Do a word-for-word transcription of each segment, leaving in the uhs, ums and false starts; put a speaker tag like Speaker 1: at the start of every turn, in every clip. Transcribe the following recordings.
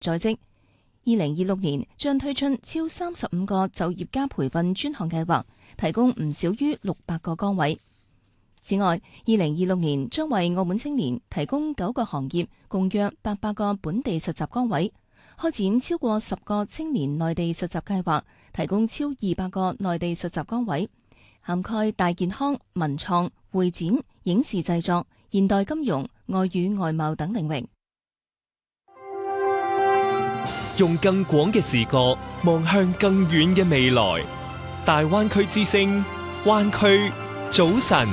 Speaker 1: 在職。二零二六年將推出超三十五個就業加培訓專項計劃，提供唔少於六百個崗位。此外，二零二六年將為澳門青年提供九個行業，共約八百個本地實習崗位，開展超過十個青年內地實習計劃，提供超二百個內地實習崗位，涵蓋大健康、文創、會展、影視製作、現代金融、外語外貿等領域。
Speaker 2: 用更廣嘅視角望向更遠嘅未來。大灣區之聲，灣區早晨。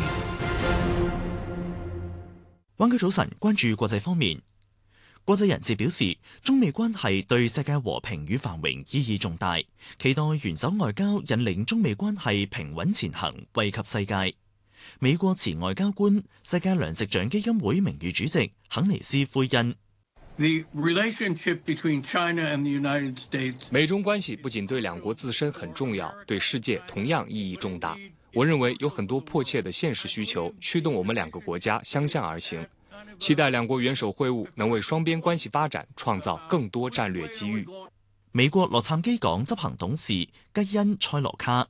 Speaker 3: 灣區早晨，關注國際方面。國際人士表示，中美關係對世界和平與繁榮意義重大，期待元首外交引領中美關係平穩前行，惠及世界。美國前外交官、世界糧食獎基金會名譽主席肯尼斯·奎恩。
Speaker 4: 美中關係不僅對兩國自身很重要，對世界同樣意義重大。我認為有很多迫切的現實需求驅動我們兩個國家相向而行，期待兩國元首會晤能為雙邊關係發展創造更多戰略機遇。
Speaker 3: 美國洛杉磯港執行董事吉恩·塞羅卡。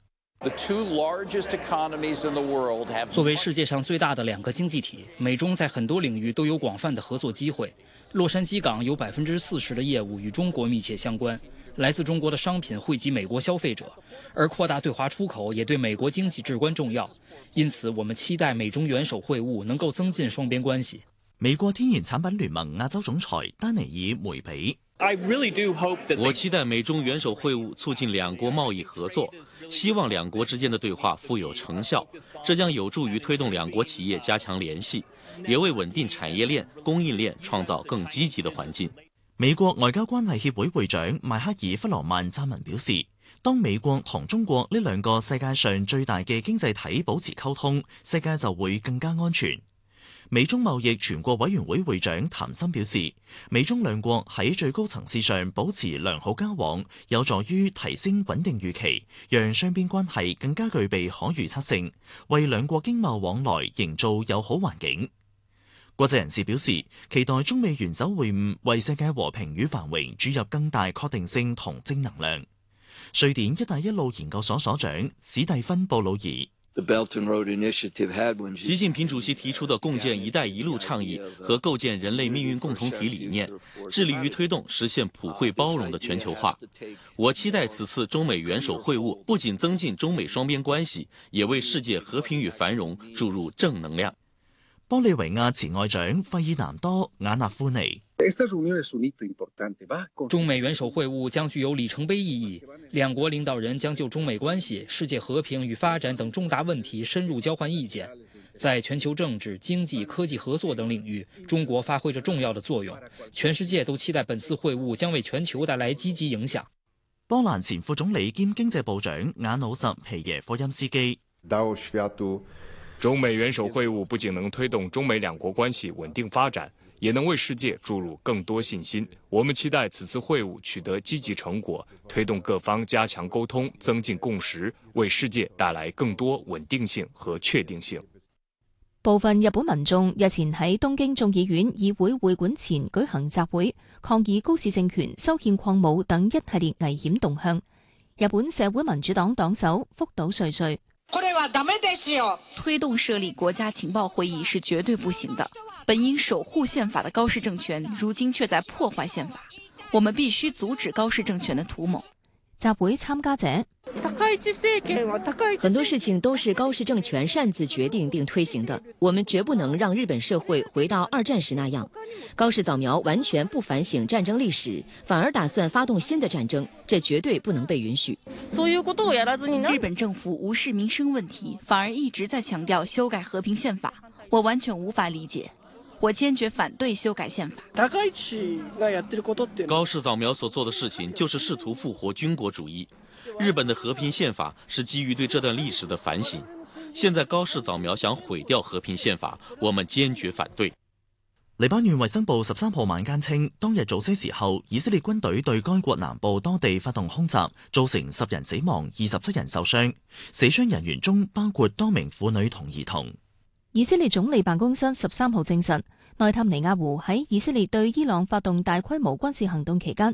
Speaker 5: 作為世界上最大的兩個經濟體，美中在很多領域都有廣泛的合作機會。洛杉磯港有百分之四十的業務與中國密切相關，來自中國的商品惠及美國消費者，而擴大對華出口也對美國經濟至關重要。因此，我們期待美中元首會晤能夠增進雙邊關係。
Speaker 3: 美國天然產品聯盟亞洲總裁丹尼爾梅比。
Speaker 6: 我期待美中元首會晤促進兩國貿易合作，希望兩國之間的對話富有成效，這將有助於推動兩國企業加強聯繫，也為穩定產業鏈、供應鏈創造更積極的環境。
Speaker 3: 美國外交關係協會會長邁克爾·弗羅曼撰文表示，當美國同中國呢兩個世界上最大嘅經濟體保持溝通，世界就會更加安全。美中貿易全國委員會會長譚森表示，美中兩國喺最高層次上保持良好交往，有助於提升穩定預期，讓雙邊關係更加具備可預測性，為兩國經貿往來營造友好環境。國際人士表示，期待中美元首會晤為世界和平與繁榮注入更大確定性同正能量。瑞典一帶一路研究所所長史蒂芬布魯爾。
Speaker 6: 習近平主席提出的共建“一帶一路”倡議和構建人類命運共同體理念，致力於推動實現普惠包容的全球化。我期待此次中美元首會晤不僅增進中美雙邊關係，也為世界和平與繁榮注入正能量。
Speaker 3: 玻利維亞前外長費爾南多·瓦納夫尼。
Speaker 5: 中美元首會晤將具有里程碑意義，兩國領導人將就中美關係、世界和平與發展等重大問題深入交換意見。在全球政治、經濟、科技合作等領域，中國發揮着重要的作用。全世界都期待本次會晤將為全球帶來積極影響。
Speaker 3: 波蘭前副總理兼經濟部長雅努什皮耶科欽斯基。
Speaker 4: 中美元首會晤不僅能推動中美兩國關係穩定發展，也能為世界注入更多信心。我們期待此次會晤取得積極成果，推動各方加強溝通，增進共識，為世界帶來更多穩定性和確定性。
Speaker 1: 部分日本民眾日前喺東京眾議院議會會館前舉行集會，抗議高市政權修憲礦武等一系列危險動向。日本社會民主黨黨首福島瑞穗。
Speaker 7: 推動設立國家情報會議是絕對不行的。本應守護憲法的高市政權，如今卻在破壞憲法。我們必須阻止高市政權的圖謀。
Speaker 1: 集會參加者，
Speaker 8: 很多事情都是高市政權擅自決定並推行的，我們絕不能讓日本社會回到二戰時那樣。高市早苗完全不反省戰爭歷史，反而打算發動新的戰爭，這絕對不能被允許。
Speaker 7: 日本政府無視民生問題，反而一直在強調修改和平憲法，我完全無法理解。我堅決反對修改憲法。
Speaker 6: 高市早苗所做的事情就是試圖復活軍國主義。日本的和平憲法是基於對這段歷史的反省。現在高市早苗想毀掉和平憲法，我們堅決反對。
Speaker 3: 黎巴嫩衛生部十三號晚間稱，當日早些時候，以色列軍隊對該國南部多地發動空襲，造成十人死亡、二十七人受傷。死傷人員中包括多名婦女同兒童。
Speaker 1: 以色列總理辦公室十三號證實，內塔尼亞胡喺以色列對伊朗發動大規模軍事行動期間，